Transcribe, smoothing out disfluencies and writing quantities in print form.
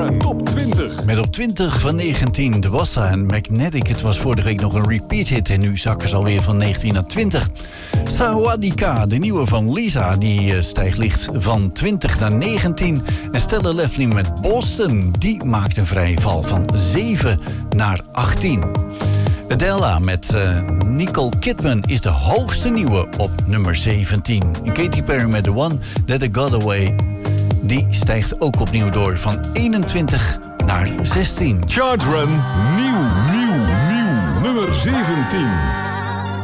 Run Top 20. Met op 20 van 19 de Wassa en Magnetic. Het was vorige week nog een repeat hit en nu zakken ze alweer van 19 naar 20. Sawadika, de nieuwe van Lisa, die stijgt licht van 20 naar 19. En Stella Lefley met Boston, die maakt een vrije val van 7 naar 18. Adele met Nicole Kidman is de hoogste nieuwe op nummer 17. En Katy Perry met The One That I Got Away, die stijgt ook opnieuw door van 21 naar 16. Chart Run nieuw. Nummer 17.